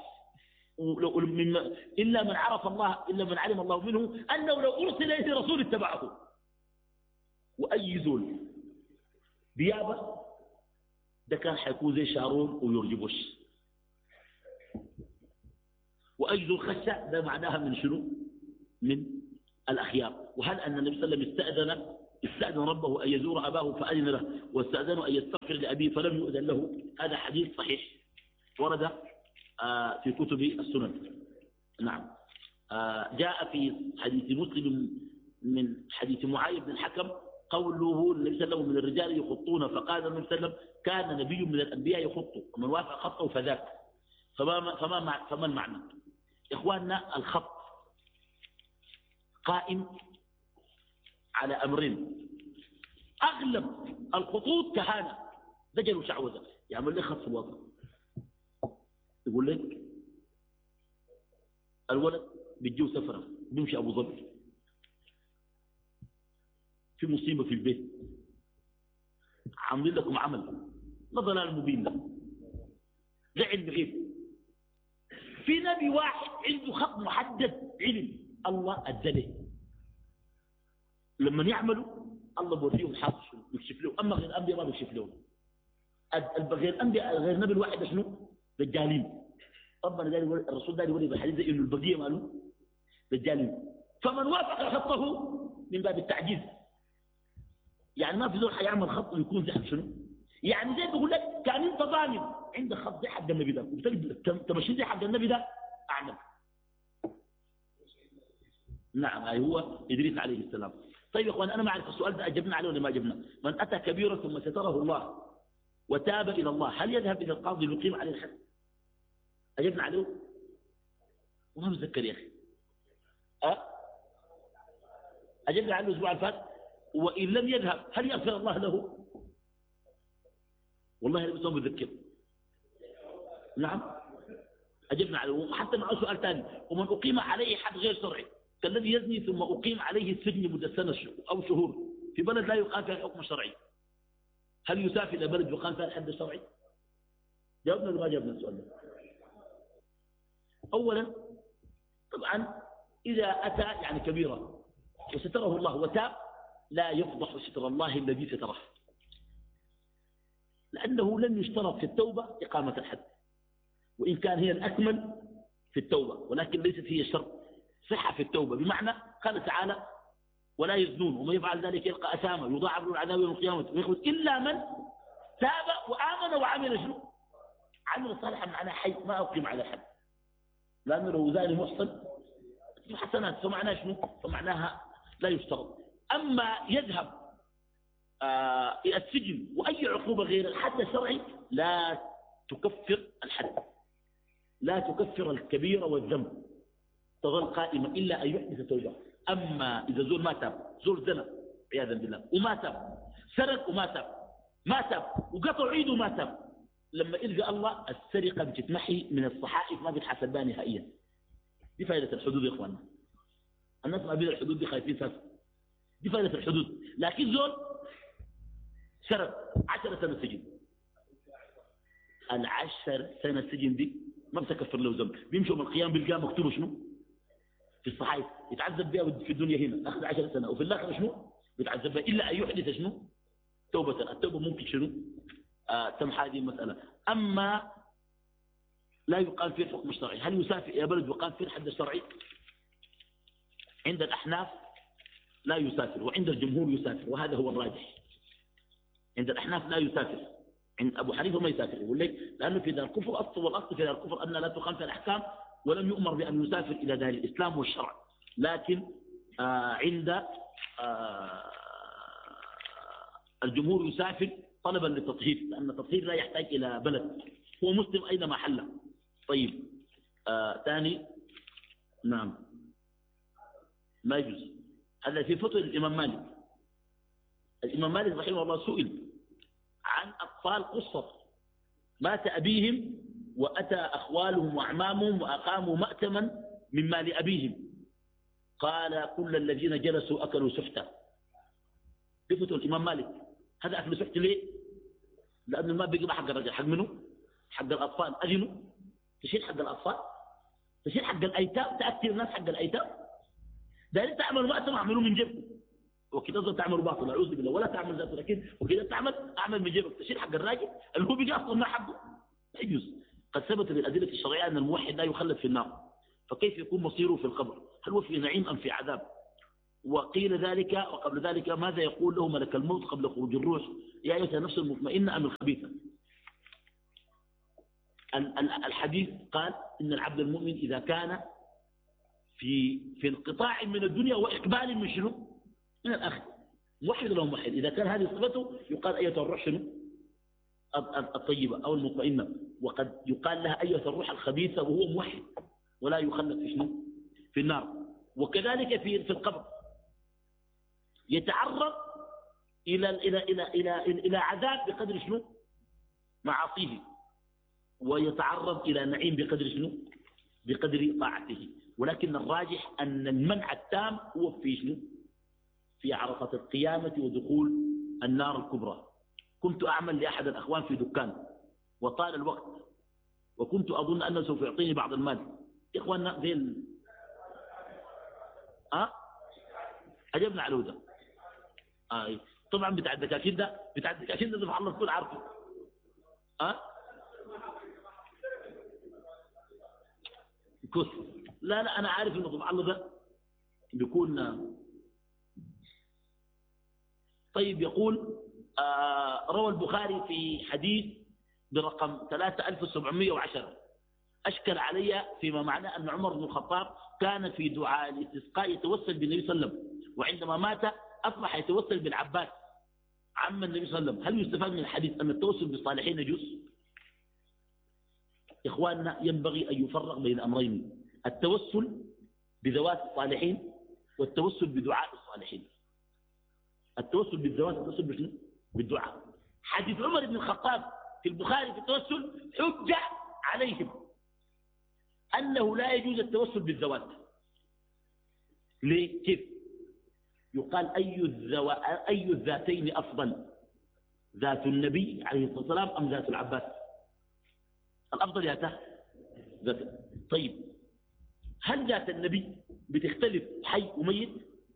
إلا من عرف الله، إلا من علم الله منه أنه لو أرسل إليه رسول اتبعه. وأي زول ديابة ده كان حيكون زي شارون ويرجبوش. وأي زول خشة ده معناها من شنو؟ من الأخيار. وهل أن النبي صلى الله عليه وسلم استأذن استأذن ربه أن يزور أباه فأذن له، واستأذنوا أن يستغفر لأبيه فلم يؤذن له. هذا حديث صحيح ورد في كتب السنن. نعم. جاء في حديث مسلم من حديث معاذ بن الحكم قوله النبي صلى الله عليه وسلم من الرجال يخطون، فقال النبي صلى الله عليه وسلم كان نبي من الأنبياء يخط ومن وافق خطه فذاك. فما المعنى؟ إخواننا الخط قائم على أمرين. أغلب الخطوط كهانة دجل وشعوذة، يعمل لك خط في الوضع، يقول لك الولد بيجيو سفرة بيمشي أبو ظبي، في مصيبة في البيت، عاملين لكم عمل، لا ضلال مبين له، ده علم غيب. في نبي واحد عنده خط محدد علم الله أدله، لما يعملوا الله بوريهم حاصل يكشف له. أما غير الأنبياء ما بيكشف لهم. غير الأنبياء غير النبي الواحد شنو؟ دجالين. ربنا داري الرسول داري يوري بالحديث ده إنه البقية ماله دجالين. فمن وافق خطه من باب التعجيز، يعني ما في زول حيعمل خط ويكون زي حق شنو؟ يعني زي بقول لك كان انت ظالم عندك خط زي حق النبي ده وتمشي زي حق النبي ده اعمل. نعم هاي هو إدريس عليه السلام. طيب يا اخوان، انا ما اعرف السؤال ده اجبنا عليه ولا ما اجبنا. من اتى كبيرا ثم ستره الله وتاب الى الله هل يذهب الى القاضي ليقيم عليه الحد؟ اجبنا عليه وما متذكر يا اخي. اجبنا عليه الاسبوع اللي فات. وان لم يذهب هل يغفر الله له؟ والله انا بس ما بتذكر. نعم اجبنا عليه. وحتى مع سؤال ثاني، ومن اقيم عليه حد غير شرعي كالذي يزني ثم أقيم عليه السجن مدة سنة أو شهور في بلد لا يقام فيها الحكم الشرعي، هل يسافر إلى بلد يقام فيها الحد الشرعي؟ جاوبنا ولا ما جاوبنا السؤال ده؟ أولا طبعا إذا أتى يعني كبيرة وستره الله وتاب لا يفضح ستر الله الذي ستره، لأنه لم يشترط في التوبة إقامة الحد، وإن كان هي الأكمل في التوبة ولكن ليست هي الشرط صحة في التوبة. بمعنى قال تعالى ولا يزنون ومن يفعل ذلك يلقى أثاما يضاعف له العذاب يوم القيامة ويخرج إلا من تاب وآمن وعمل شنو؟ عمل صالحا معناه حي ما أقيم على حد، لأنه لو زاني محصن حسنات فمعناها شنو؟ فمعناها لا يشترط. أما يذهب إلى السجن وأي عقوبة غير الحد الشرعي لا تكفر الحد، لا تكفر الكبيرة والذنب، تظل قائمة إلا أن يحدث توبة. أما إذا زول ما تاب، زول زنا عياذا بالله وما تاب، سرق وما تاب، ما تاب وقطع عيد وما تاب، لما إلقى الله السرقة بتتمحي من الصحائف ما بتحسب بها نهائيا. دي فائدة الحدود يا إخواننا. الناس ما بين الحدود دي خايفين ساسا، دي فائدة الحدود. لكن زول سرق 10 سنة سجن، 10 سنة سجن دي ما بتكفر له ذنب، بيمشوا من القيام بالقيام مكتوب شنو في الصحائف يتعذب بها في الدنيا هنا أخذ 10 سنة وفي الآخرة شنو يتعذب بها إلا أن يحدث شنو توبة. التوبة ممكن شنو تمحى هذه المسألة. أما لا يقام فيه الحكم الشرعي، هل يسافر إلى بلد يقام فيه الحد الشرعي؟ عند الأحناف لا يسافر وعند الجمهور يسافر، وهذا هو الراجح. عند الأحناف لا يسافر، عند أبو حنيفة ما يسافر، يقول لك لأنه في دار الكفر أصل، والأصل في دار الكفر أن لا تقام فيها الأحكام، ولم يؤمر بأن يسافر إلى دار الإسلام والشرع. لكن عند الجمهور يسافر طلبا للتطهير، لأن التطهير لا يحتاج إلى بلد، هو مسلم أينما حل. طيب ثاني نعم ما يجوز. هذا في فتوى الإمام مالك. الإمام مالك رحمه الله سئل عن أطفال قصر مات أبيهم وأتى أخوالهم وأعمامهم وأقاموا مأتما من مال أبيهم، قال كل الذين جلسوا أكلوا سحتا. بفتوى الإمام مالك. هذا أكل سحت ليه؟ لأنه ما بيقضى حق الرجل، حق منه؟ حق الأطفال. أجنوا تشيل حق الأطفال، تشيل حق الأيتام، تأكل الناس حق الأيتام. ده أنت تعمل مأتم أعملوا من جيبكم، وكذا تعمل باطل أعوذ بالله، ولا تعمل ذات، لكن وكذا أعمل من جيبك، تشيل حق الراجل اللي هو بيجي أصلا ما حقه لا يجوز. قد ثبت بالأدلة الشرعية أن الموحد لا يخلد في النار، فكيف يكون مصيره في القبر؟ هل هو في نعيم أم في عذاب؟ وقيل ذلك وقبل ذلك ماذا يقول له ملك الموت قبل خروج الروح؟ يا أيها النفس المطمئنة أم الخبيثة؟ الحديث قال إن العبد المؤمن إذا كان في انقطاع من الدنيا وإقبال من شنو؟ من الآخر. موحد ولا موحد؟ إذا كان هذه صفته يقال أيها الروح شنو؟ الطيبة أو المطمئنة. وقد يقال لها أيها الروح الخبيثة وهو موحد ولا يخلد في شنو؟ في النار. وكذلك في القبر يتعرض إلى عذاب بقدر شنو؟ معاصيه، ويتعرض إلى نعيم بقدر شنو؟ بقدر طاعته. ولكن الراجح أن المنع التام هو في شنو؟ في عرفة القيامة ودخول النار الكبرى. كنت أعمل لأحد الأخوان في دكان وطال الوقت، وكنت أظن أنه سوف يعطيني بعض المال. إخواننا زي عجبنا على ده. طبعا بتاع الدكاكين ده سبحان الله تكون عارفه. كوس. لا أنا عارف إنه سبحان الله ده بيكون. طيب يقول روى البخاري في حديث برقم 3710 أشكل علي فيما معناه أن عمر بن الخطاب كان في دعاء الاستسقاء يتوسل بالنبي صلى الله عليه وسلم، وعندما مات أصبح يتوسل بالعباس عم النبي صلى الله عليه وسلم. هل يستفاد من الحديث أن التوسل بالصالحين يجوز؟ إخواننا ينبغي أن يفرق بين أمرين: التوسل بذوات الصالحين والتوسل بدعاء الصالحين. التوسل بالذوات والتوسل بشنو؟ بالدعاء. حديث عمر بن الخطاب في البخاري في التوسل حجة عليهم أنه لا يجوز التوسل بالذوات. ليه؟ كيف؟ يقال أي الذاتين أفضل، ذات النبي عليه الصلاة والسلام أم ذات العباس؟ الأفضل ياته ذات. طيب هل ذات النبي بتختلف حي وميت؟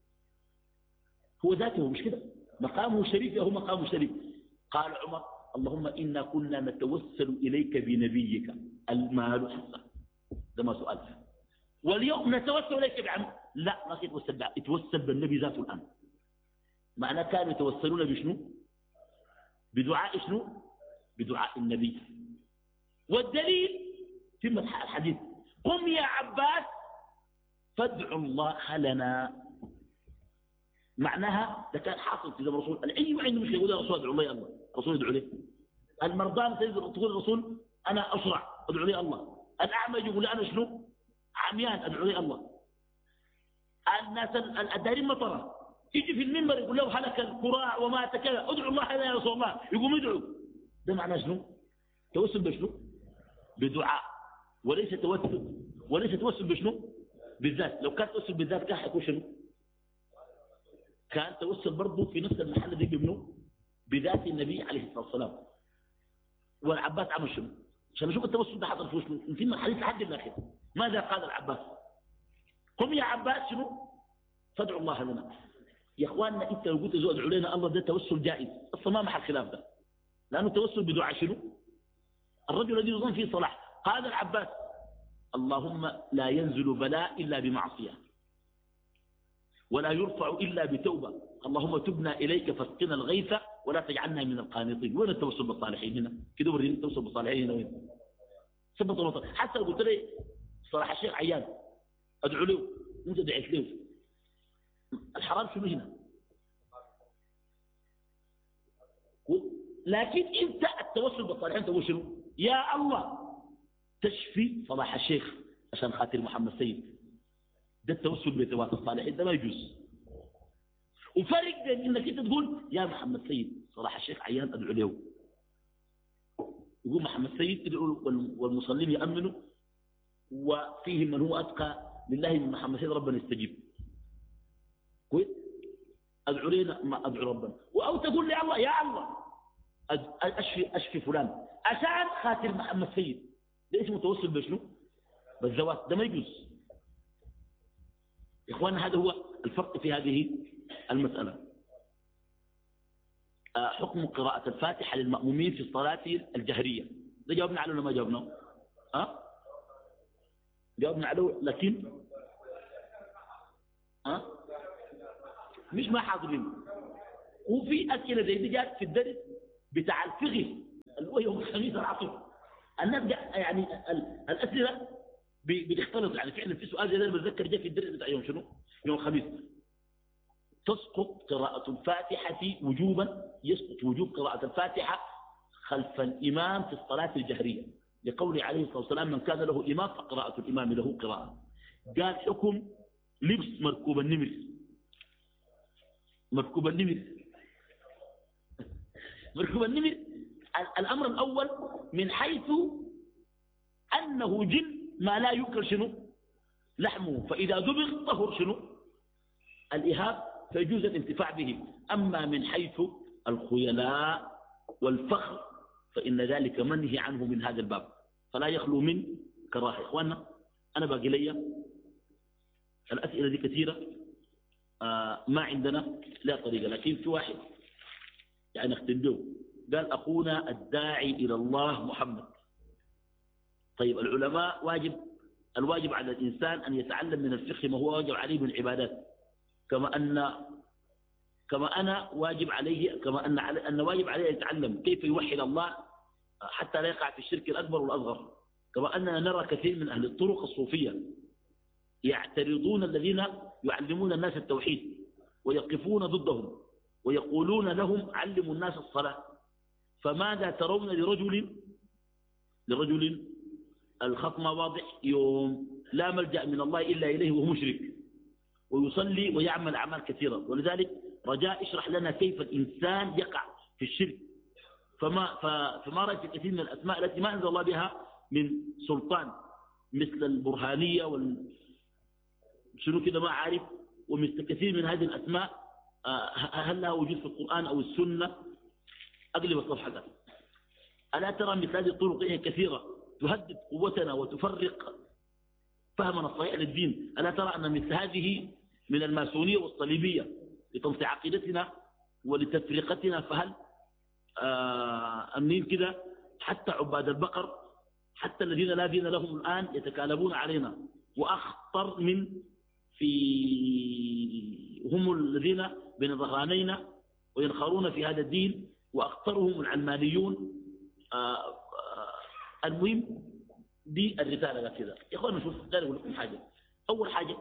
هو ذاته مش كده؟ مقامه شريف هو مقامه شريف. قال عمر اللهم إنا كنا نتوسل إليك بنبيك المال حصة. ده ما سؤال. واليوم نتوسل إليك بعمل. لا ما يتوسل بالنبي ذاته الآن. معناه كانوا يتوسلون بشنو؟ بدعاء شنو؟ بدعاء النبي. والدليل في الحديث قم يا عباس فادعوا الله لنا. معناها ده كان حاصل في زمن الرسول. العلم عنده مش يقول يا رسول ادعو لي الله، الرسول يدعو ليه. المرضان تقول الرسول انا اسرع ادعو لي الله. الاعمى يقول انا شنو؟ عميان ادعو لي الله. الناس الدارين مطره يجي في المنبر يقول له هلك الكراع ومات كذا ادعو الله لنا يا رسول الله، يقوم يدعو. ده معناه شنو؟ توسل بشنو؟ بدعاء، وليس توسل بشنو؟ بالذات. لو كان توسل بالذات كان حيكون شنو؟ كان توسل برضه في نفس المحل دي بمنه؟ بذات النبي عليه الصلاه والسلام. والعباس عمل شنو؟ عشان نشوف التوسل ده حصل في شنو؟ في الحديث لحد الاخر ماذا قال العباس؟ قم يا عباس شنو؟ فادعوا الله لنا. يا اخواننا انت لو قلت ادعوا لنا الله ده توسل جائز اصلا ما محل خلاف ده، لانه توسل بدعاء شنو؟ الرجل الذي يظن فيه صلاح. قال العباس اللهم لا ينزل بلاء الا بمعصيه ولا يرفع إلا بتوبة، اللهم تبنا إليك فاسقنا الغيث ولا تجعلنا من القانطين. وين التوسل بالصالحين هنا؟ كده وريني التوسل بالصالحين هنا وين؟ سبت الوطن. حتى لو قلت لي صراحة الشيخ عيان أدعو له وأنت دعيت له، الحرام شنو هنا؟ لكن أنت التوسل بالصالحين تقول شنو؟ يا الله تشفي صلاح الشيخ عشان خاطر محمد سيد. ده التوسل بذوات الصالحين ده ما يجوز. وفرق بين انك انت تقول يا محمد سيد صلاح الشيخ عيان ادعو له، يقول محمد سيد ادعو والمصلين يامنوا وفيهم من هو اتقى لله من محمد سيد ربنا يستجيب. كويس؟ ادعو لنا ما ادعو ربنا. او تقول لي الله يا الله اشفي فلان عشان خاطر محمد سيد. ده اسمه توسل بشنو؟ بالذوات. ده ما يجوز. إخواننا هذا هو الفرق في هذه المسألة. حكم قراءة الفاتحة للمأمومين في الصلاة الجهرية، ده جاوبنا عليه ولا ما جاوبنا؟ جاوبنا عليه لكن مش ما حاضرين. وفي أسئلة زي دي جات في الدرس بتاع الفقه اللي هو يوم الخميس العصر. الناس يعني الأسئلة بتختلط. يعني فعلا في سؤال زي ده بتذكر جاء في الدرس بتاع يوم شنو؟ يوم الخميس. تسقط قراءة الفاتحة وجوبا، يسقط وجوب قراءة الفاتحة خلف الإمام في الصلاة الجهرية، لقول عليه الصلاة والسلام من كان له إمام فقراءة الإمام له قراءة. قال حكم لبس مركوب النمر. مركوب النمر مركوب النمر. الأمر الأول من حيث أنه جن ما لا يؤكل شنو لحمه، فإذا ذبح طهر شنو الإهاب فيجوز الانتفاع به. أما من حيث الخيلاء والفخر فإن ذلك منهي عنه من هذا الباب، فلا يخلو من كراهة. إخواننا أنا باقي لي الأسئلة دي كثيرة، ما عندنا لا طريقة، لكن في واحد يعني اختم به. قال أخونا الداعي إلى الله محمد. طيب العلماء الواجب على الإنسان أن يتعلم من الفقه ما هو واجب عليه من العبادات، كما أنا واجب عليه، كما أن واجب عليه أن يتعلم كيف يوحد الله حتى لا يقع في الشرك الأكبر والأصغر. كما أننا نرى كثير من أهل الطرق الصوفية يعترضون الذين يعلمون الناس التوحيد ويقفون ضدهم ويقولون لهم علموا الناس الصلاة. فماذا ترون لرجل الخطمة واضح يوم لا ملجأ من الله إلا إليه وهو مشرك ويصلي ويعمل أعمال كثيرة؟ ولذلك رجاء اشرح لنا كيف الإنسان يقع في الشرك. فما رأيت في كثير من الأسماء التي ما أنزل الله بها من سلطان، مثل البرهانية شنو كده ما عارف، ومثل كثير من هذه الأسماء هل لها وجود في القرآن أو السنة؟ أقلب الصفحة ده. ألا ترى مثل هذه الطرق كثيرة تهدد قوتنا وتفرق فهمنا الصحيح للدين؟ ألا ترى أن مثل هذه من الماسونية والصليبية لتنصيع عقيدتنا ولتفرقتنا؟ فهل أمنين كده حتى عباد البقر، حتى الذين لا دين لهم الآن يتكالبون علينا، وأخطر من هم الذين بين ظهرانينا وينخرون في هذا الدين، وأخطرهم العلمانيون. المهم دي الرسالة كذا يا أخوانا. شوف داري أقول لكم حاجة. أول حاجة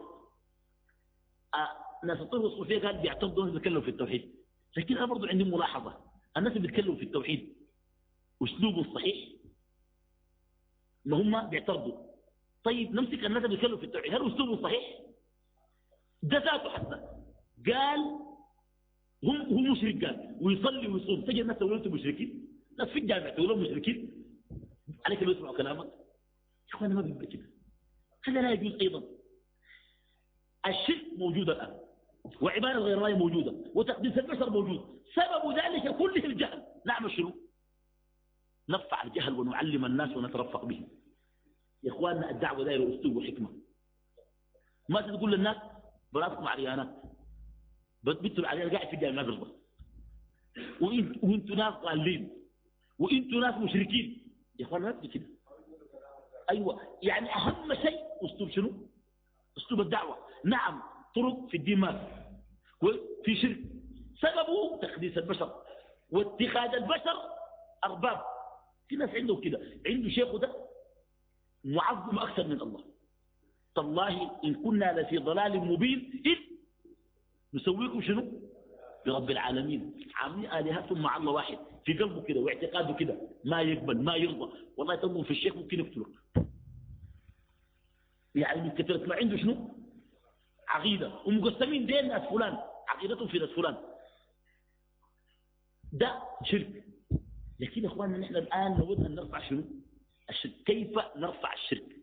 ناس الطرق الصوفية قال بيعترضوا الناس بيتكلموا في التوحيد، لكن أنا برضو عندي ملاحظة. الناس اللي بيتكلموا في التوحيد أسلوب صحيح ما هم بيعترضوا. طيب نمسك الناس اللي بيتكلموا في التوحيد، هل أسلوب صحيح؟ ده ذاته حتى قال هو مشرك، قال ويصلي ويصوم. تجي الناس تقول انتم مشركين، ناس في الجامع تقولوا مشركين، عليك اللي يسمعوا كلامك. يا اخوانا ما بيبقى كده، هذا لا يجوز. ايضا الشرك موجود الان، وعباده غير الله موجوده، وتقديس البشر موجود. سبب ذلك كله الجهل. نعمل شنو؟ نرفع الجهل ونعلم الناس ونترفق بهم. يا اخواننا الدعوه دايره اسلوب وحكمه. ما تقول للناس براسكم عريانات، بتبتوا العريان قاعد في الجامع ما بيرضى، وانتوا ناس ضالين، وانتوا ناس مشركين. يا اخوان ما كده. ايوه يعني اهم شيء اسلوب شنو؟ اسلوب الدعوه. نعم طرق في الدين ما وفي شرك سببه تقديس البشر واتخاذ البشر ارباب. في ناس عنده كده، عنده شيخه ده معظم اكثر من الله. تالله ان كنا لفي ضلال مبين اذ نسويكم شنو؟ برب العالمين. عاملين آلهتهم مع الله واحد في قلبه كده واعتقاده كده، ما يقبل ما يرضى. والله تنظر في الشيخ ممكن يقتلك. يعني من كثرة ما عنده شنو؟ عقيدة، ومقسمين دين ناس فلان، عقيدتهم في ناس فلان. ده شرك. لكن يا اخواننا نحن الآن نود أن نرفع شنو؟ الشرك. كيف نرفع الشرك؟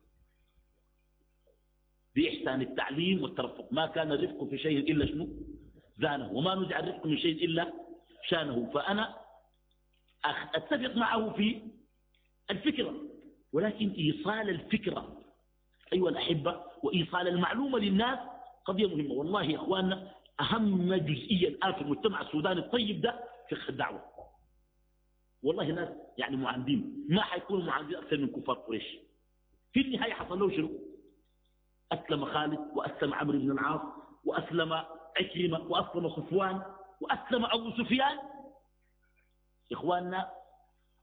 بإحسان التعليم والترفق. ما كان الرفق في شيء إلا شنو؟ زانه، وما نزع الرفق من شيء إلا شانه. فأنا أتفق معه في الفكرة، ولكن إيصال الفكرة أيها الأحبة وإيصال المعلومة للناس قضية مهمة. والله يا إخواننا أهم جزئية الآن في المجتمع السوداني الطيب ده فقه الدعوة. والله ناس يعني معاندين، ما حيكونوا معاندين أكثر من كفار قريش. في النهاية حصل له شنو؟ أسلم خالد وأسلم عمرو بن العاص وأسلم عكرمة وأسلم صفوان وأسلم أبو سفيان. إخواننا